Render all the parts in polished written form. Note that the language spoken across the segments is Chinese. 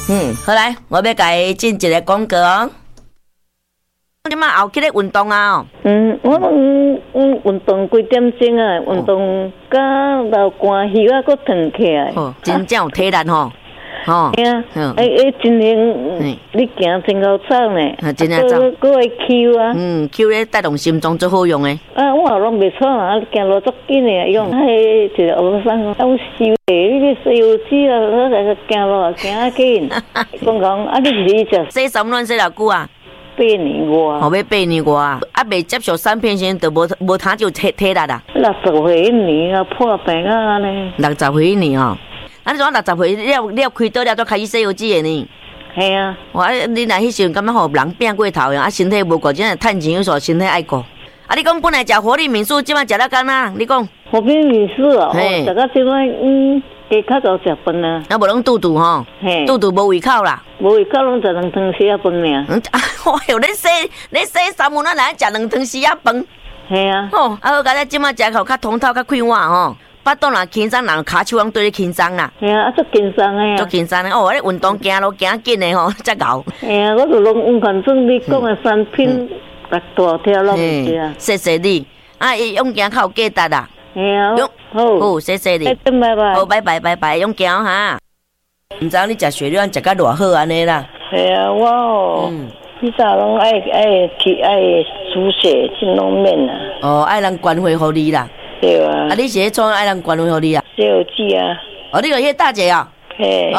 好来，我要甲伊进一个广告哦。你嘛后起咧运动啊？ 我运动几点钟啊？运动到流汗血啊，佫腾起来。 真正有体力吼。 嘿啊，真行，你行真够走呢。 真正走。 佫会Q啊。 Q 咧带动心脏最好用诶。 我拢袂错啊，行路足紧诶，用迄一个学生讲收你个西游记啊，我个行路行啊紧。讲你是食洗三卵洗偌久啊 ？8年外。 要8年外啊！未接受3片先，就无他就体力啦。 60岁一年啊，破病啊安尼。 60岁一年吼。你怎60岁了开刀了，才开始洗油脂的呢？ 系啊， 你若迄时阵感觉吼人变过头样，身体无顾，真系趁钱有数，身体爱顾。你讲本来食活力民宿，即摆食了干哪？你讲活力民宿哦，食到即摆加较早食饭啊。 无拢肚吼，肚无胃口啦。 无胃口拢食2汤匙仔饭尔。 哦哟，你洗3碗来食2汤匙仔饭。 系啊。 好甲咱即摆食口较通透较快活吼。巴肚若轻松，人骹手拢对你轻松啦。 系啊，足轻松诶。 足轻松诶！你运动行路行紧诶吼，才熬。 系啊，我就拢反正你讲诶产品，大条拢有食。 谢谢你，勇行较有价值啦。 系啊，好， 谢谢你。 拜拜。 好，拜拜，勇行哈。唔知你食雪料食甲偌好安尼啦？ 系啊，我你早拢爱输血，真拢免啊。 爱人关怀互你啦。 对啊。 你是迄种爱人关怀互你啊？ 西游记啊。 你个迄大姐啊？ 嘿。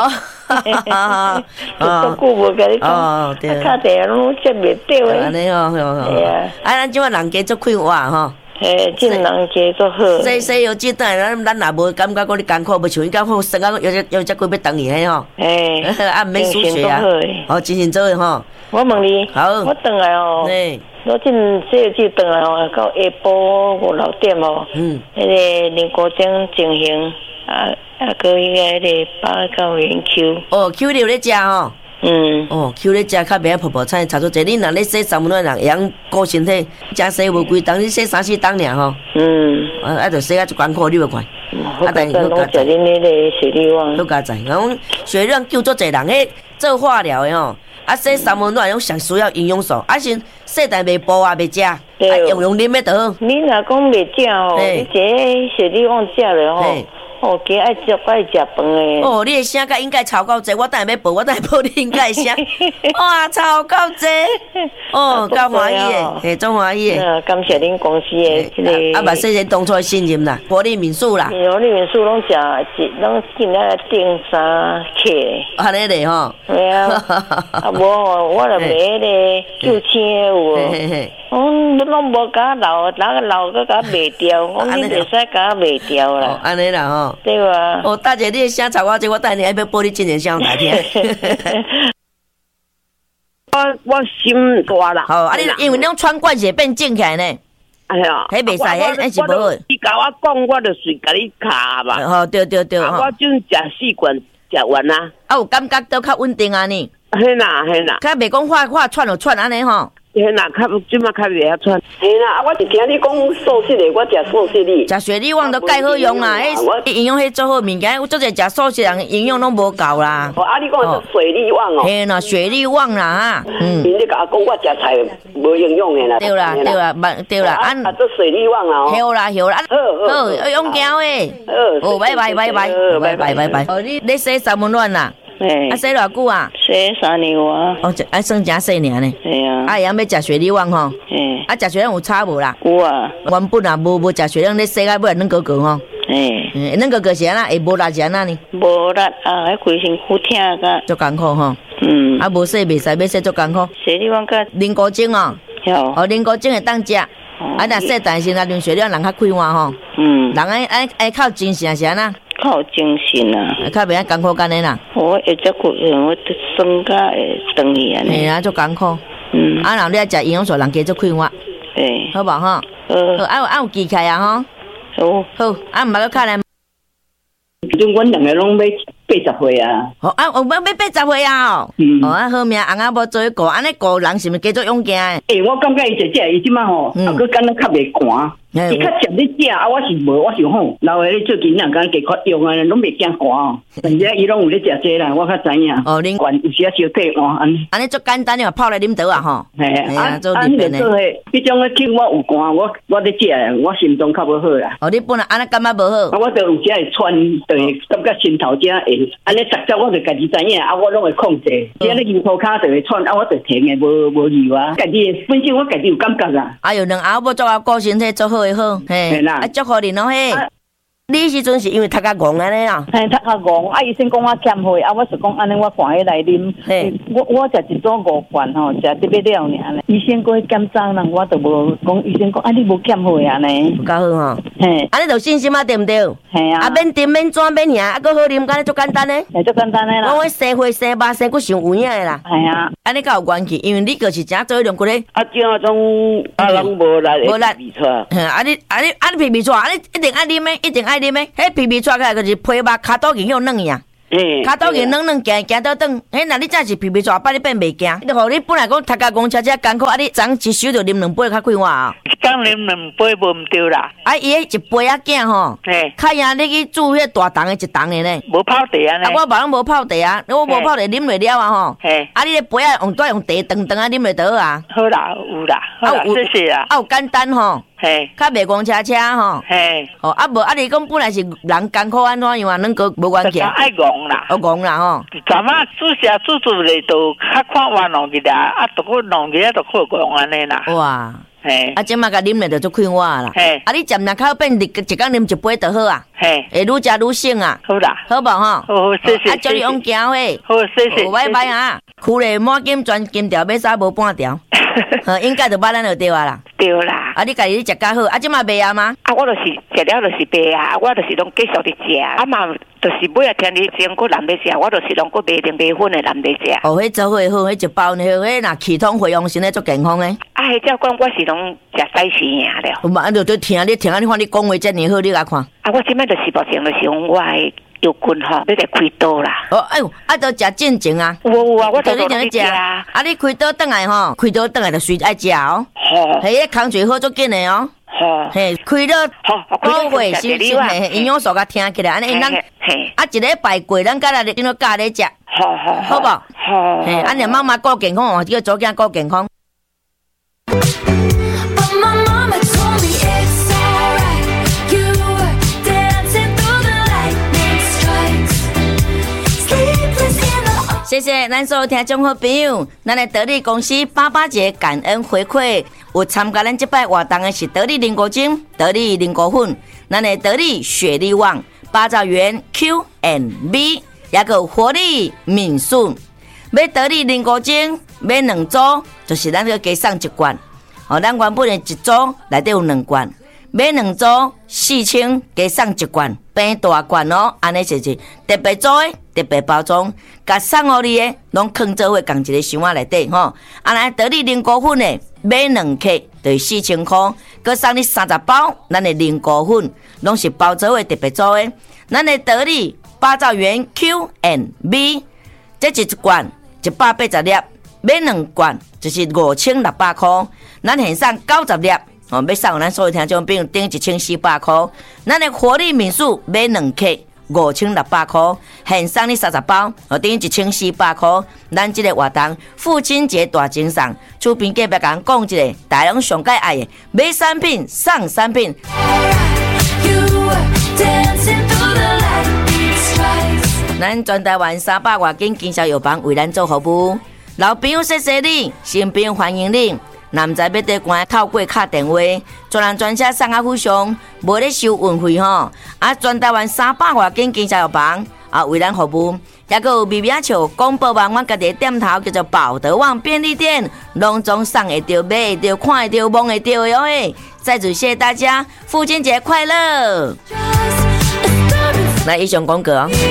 都久无甲你讲。对。卡地拢接袂到诶。 安尼吼。系啊。咱即摆人家足快活吼。 嘿，真人家足好。 西游记等下咱若无感觉讲你艰苦，无像伊讲好生啊，有只几要等伊迄吼。 嘿。 毋免输血啊。精神做诶吼。 我问你。 好。 我转来哦。我真西游记转来哦，到下晡5-6点哦。迄个林国忠情形搁迄个8到元 Q。 Q 你有咧食吼。Q 咧食较袂晓泡菜，差足济。你若咧洗3碗人会晓顾身体，食洗无规当，你洗3-4当尔吼。着洗啊足艰苦，你有看？ 但是拢食恁迄个雪莉旺。 好加载，讲雪莉旺救足济人，迄做化疗的吼。洗3碗软用上需要营养素，先洗但袂煲袂食，用啉的就好。 你若讲袂食吼，你这雪莉旺食了吼，加爱食饭诶。 你的声甲应该超够济，我等下要报，你应该声。哇，超够济！够欢喜诶，足欢喜诶。 感谢恁公司诶， 嘛谢谢当初的信任啦，活力民宿啦。 活力民宿拢进来订3客。 安尼嘞吼。 系啊。无我著买迄个9000有无？你拢无甲留，搁甲卖掉，我你袂使甲卖掉啦。 安尼啦吼。 对啊。 大姐，你的声吵我这，我等下要报你真人声来听。 我心大啦。 好，你因为你穿惯血变正起来呢。 哎呀， 迄袂使，迄是无好。 你甲我讲，我就随甲你卡嘛。 对。 我准食4罐，食完啊。 有感觉都较稳定啊呢。 嘿啦。 较袂讲化喘就喘安尼吼。 嘿啦，即马较袂晓喘。嘿啦，我是听你讲素食的，我食素食的。 食雪莉旺都介好用啦，迄营养迄做好物件，有做者食素食人营养拢无够啦。 你讲是雪莉旺哦。 嘿啦，雪莉旺啦哈。 你甲我讲我食菜无营养的啦。 对啦， 做雪莉旺啦。 好啦，好，用胶诶。拜拜。你洗3碗软啦。洗偌久啊？ 洗3年外。 算真细尔呢。 系啊。 要食雪莉旺吼。食雪莉旺有差无啦？ 有啊。 原本啊无食雪莉旺，你洗到尾软哥哥吼。软哥哥是安那？会无力是安那呢？ 无力啊！规身躯疼个。 足艰苦吼。无洗袂使，要洗足艰苦。 雪莉旺甲啉古精哦。啉古精会当食。若洗但是若啉雪莉旺人较快活吼。人爱靠精神是安那？ 靠精神啊！ 较袂艰苦干的啦。 我会只骨，我酸甲会长去安尼。 嘿啊，足艰苦。人你爱食营养素，人加足快活。好无吼？有记起来啊吼。好，毋捌个卡来。 阵阮两个拢要80岁啊。 有要80岁啊？好命，翁仔无做去顾，安尼顾人是毋是加足勇敢？ 我感觉伊即伊即马吼，搁敢若较袂寒。 伊较接你食啊，我是无，我是好。老诶，最近人讲加较用啊，拢袂惊寒哦。而且伊拢有咧食这啦，我较知影。 哦，恁管有时啊烧退换安尼。 安尼足简单的，泡来啉倒啊吼。 嘿啊，做日本的。迄种诶酒我有寒，我咧食，我心中较无好啦。 哦，你本来安尼感觉无好。 啊，我就有时会喘，就会感觉心头遮会，安尼逐我就家己知影，啊，我拢会控制。只咧油涂骹就会喘，啊，我就停诶，无油啊。家己本身我家己有感觉啦。 哎哟，两后母做啊，顾身体做好诶好，嘿，啊，祝福你咯嘿。你时阵是因为读较戆安尼啊？ 嘿，读较戆，啊，医生讲我减血，啊，我是讲安尼，我换起来啉。嘿，我食一组5罐吼，食特别了尔呢。医生过检查人，我都无讲，医生讲啊，你无减血啊呢？ 较好吼。 嘿， 安尼就信心啊，对毋对？ 嘿啊。 啊，免甜免转免咸，啊，搁好啉，安尼足简单嘞。 嘿，足简单嘞啦。 我生血生肉生骨上有影诶啦。 系啊。 安尼较有关系，因为你就是真做量骨咧。 啊，这种啊，拢无力，无力皮出。 啊你皮皮出，啊你一定爱啉诶，一定爱啉诶。迄皮皮出起来就是皮肉骹肚筋向软呀。骹肚筋软行倒转，若你真是皮皮出，把你变袂惊。你互你本来讲读甲公车车艰苦，啊你昨一手就啉2杯较快活啊。 刚啉2杯无毋对啦。 啊伊迄一杯仔囝吼，较赢你去煮迄大桶诶1桶诶呢。 无泡茶啊呢？ 啊我别人无泡茶啊，我无泡茶啉袂了啊吼。啊你咧杯仔用用茶长啊啉袂倒啊。 好啦，有啦，好啦，谢谢啊。 啊有简单吼。嘿，较袂公车吼，嘿，哦，啊无，啊你讲本来是人艰苦安怎样啊，恁个无关系。 爱戆啦， 戆啦吼。 昨晚煮咧，都较看完弄起啦，啊，都去弄起来，都好戆安尼啦。 哇，嘿，啊，即马甲啉咧就足快活啦。嘿，啊，你渐渐较变，一工啉1杯就好啊。嘿，会愈食愈省啊。好啦，好无吼？好，谢谢。啊，祝你往行嘿。好，谢谢。拜拜啊！苦咧满金全金条，要杀无半条。应该就把咱就对啊啦。对啦。啊，你家己食较好，啊，即马卖啊吗？啊，我就是食了就是卖啊，我就是拢继续伫食，啊嘛，就是每日听你先过南边食，我就是拢过卖粉的南边食。哦，迄做伙好，迄一包呢，迄若气通回阳身咧足健康诶。啊，迄照讲我是拢食西食尔了。我嘛，就对听你，你看你讲话遮尔好，你来看。啊，我即摆就是目前就是用我诶。有棍吼，你得开刀啦！哦，哎呦，啊，都食正经啊！有啊，我都你定食啊！啊，你开刀倒来吼，开刀倒来就随爱食哦。好，嘿，迄工序好足紧的哦。好，嘿，开刀保卫心心嘿，营养素甲听起来，安尼因咱嘿，啊，一礼拜过，咱甲来今仔教你食。好好，好无？好，嘿，安尼妈妈顾健康哦，叫祖囝顾健康。谢谢咱所有听众好朋友，咱的得力公司88节感恩回馈，有参加咱这摆活动的是得力凝固精、得力凝固粉，咱的得力雪力旺、八爪元 Q&B， 也有活力敏顺。买得力凝固精买2组，就是咱个加送1罐。哦，咱原本的1组内底有2罐。买2组4000，加送1罐，变大罐哦，安尼就是特别做的，特别包装，甲送互你的，拢放做伙共一个箱仔内底吼。啊，来得力凝固粉的，买2克就是4000块，佮送你30包，咱的凝固粉拢是包做伙特别做的。咱的得力八爪元 Q&B， 这1罐180粒，买2罐就是5600块，咱现送90粒。哦，要送咱所有听众朋友顶1400块，咱的活力民宿买2克5600块，现送你30包，哦，顶1400块。咱这个活动父亲节大精送，厝边隔壁甲讲一个，大家拢上介爱的，买3品送3品。咱全台湾300外间经销药房为咱做服务，老朋友谢谢你，新朋友欢迎你。若毋知要伫关透过敲电话，专人专车送啊附上，无咧收运费吼。啊，全台湾300外间经销药房啊为咱服务，也有微微笑广播网，阮家己店头叫做宝德旺便利店，拢总送会到、买会到、看会到、摸会到的哦。再次谢谢大家，父亲节快乐！来，以上广告哦。